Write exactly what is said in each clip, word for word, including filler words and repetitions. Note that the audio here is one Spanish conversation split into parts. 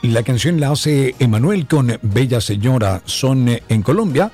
La canción la hace Emanuel con Bella Señora. Son en Colombia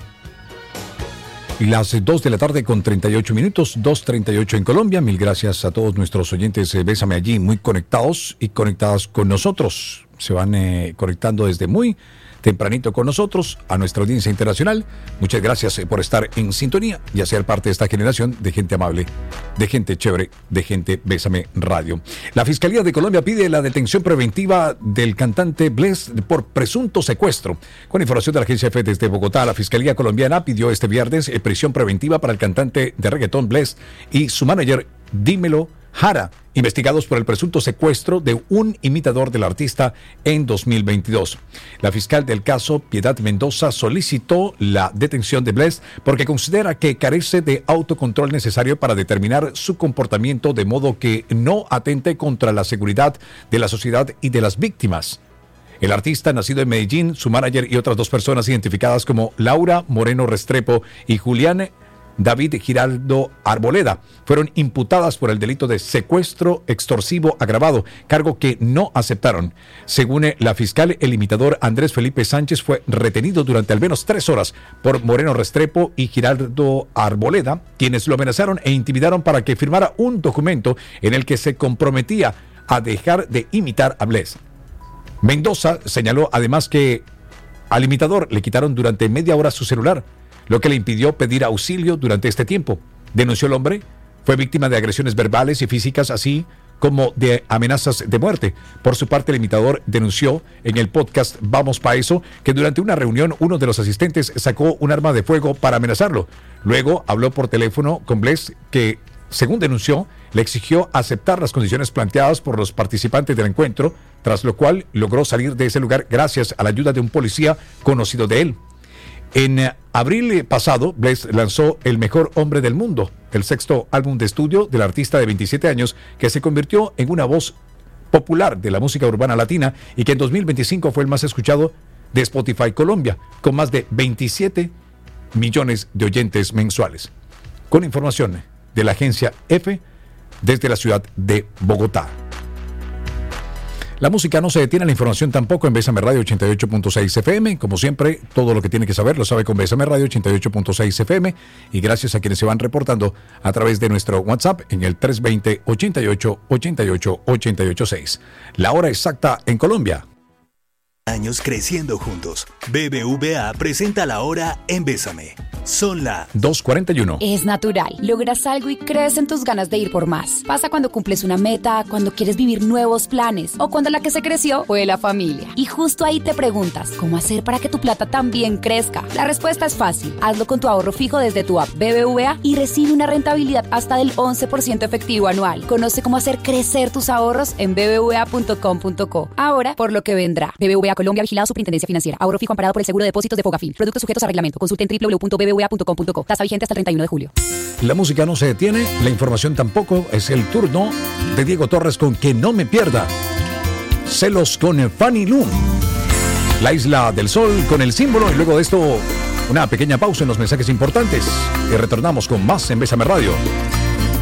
las dos de la tarde con treinta y ocho minutos, dos treinta y ocho en Colombia. Mil gracias a todos nuestros oyentes. Eh, Bésame allí, muy conectados y conectadas con nosotros. Se van eh, conectando desde muy tempranito con nosotros, a nuestra audiencia internacional. Muchas gracias eh, por estar en sintonía y hacer parte de esta generación de gente amable, de gente chévere, de gente Bésame Radio. La Fiscalía de Colombia pide la detención preventiva del cantante Bless por presunto secuestro. Con información de la agencia F desde Bogotá, la Fiscalía colombiana pidió este viernes eh, prisión preventiva para el cantante de reggaetón Bless y su manager Dímelo Jara, investigados por el presunto secuestro de un imitador del artista en dos mil veintidós. La fiscal del caso, Piedad Mendoza, solicitó la detención de Bless porque considera que carece de autocontrol necesario para determinar su comportamiento de modo que no atente contra la seguridad de la sociedad y de las víctimas. El artista, nacido en Medellín, su manager y otras dos personas identificadas como Laura Moreno Restrepo y Julián David Giraldo Arboleda, fueron imputadas por el delito de secuestro extorsivo agravado, cargo que no aceptaron. Según la fiscal, el imitador Andrés Felipe Sánchez fue retenido durante al menos tres horas por Moreno Restrepo y Giraldo Arboleda, quienes lo amenazaron e intimidaron para que firmara un documento en el que se comprometía a dejar de imitar a Bless. Mendoza señaló además que al imitador le quitaron durante media hora su celular, lo que le impidió pedir auxilio durante este tiempo. Denunció el hombre, fue víctima de agresiones verbales y físicas, así como de amenazas de muerte. Por su parte, el imitador denunció en el podcast Vamos Pa' Eso que durante una reunión uno de los asistentes sacó un arma de fuego para amenazarlo. Luego habló por teléfono con Bless, que, según denunció, le exigió aceptar las condiciones planteadas por los participantes del encuentro, tras lo cual logró salir de ese lugar gracias a la ayuda de un policía conocido de él. En abril pasado, Bless lanzó El Mejor Hombre del Mundo, el sexto álbum de estudio del artista de veintisiete años que se convirtió en una voz popular de la música urbana latina y que en dos mil veinticinco fue el más escuchado de Spotify Colombia, con más de veintisiete millones de oyentes mensuales. Con información de la agencia F desde la ciudad de Bogotá. La música no se detiene, la información tampoco en Bésame Radio ochenta y ocho punto seis F M. Como siempre, todo lo que tiene que saber lo sabe con Bésame Radio ochenta y ocho punto seis F M. Y gracias a quienes se van reportando a través de nuestro WhatsApp en el tres dos cero, ochenta y ocho, ochenta y ocho, ochenta y ocho seis. La hora exacta en Colombia. Años creciendo juntos. B B V A presenta la hora en Bésame. Son las dos cuarenta y uno. Es natural. Logras algo y crees en tus ganas de ir por más. Pasa cuando cumples una meta, cuando quieres vivir nuevos planes o cuando la que se creció fue la familia. Y justo ahí te preguntas, ¿cómo hacer para que tu plata también crezca? La respuesta es fácil. Hazlo con tu ahorro fijo desde tu app B B V A y recibe una rentabilidad hasta del once por ciento efectivo anual. Conoce cómo hacer crecer tus ahorros en b b v a punto com punto co. Ahora, por lo que vendrá. B B V A Colombia, vigilado Superintendencia Financiera. Ahorro fijo amparado por el seguro de depósitos de Fogafín. Productos sujetos a reglamento. Consulte en w w w punto b b v a punto com punto co. Tasa vigente hasta el treinta y uno de julio. La música no se detiene, la información tampoco. Es el turno de Diego Torres con Que No Me Pierda. Celos con Fanny Lu. La Isla del Sol con El Símbolo. Y luego de esto, una pequeña pausa en los mensajes importantes. Y retornamos con más en Bésame Radio.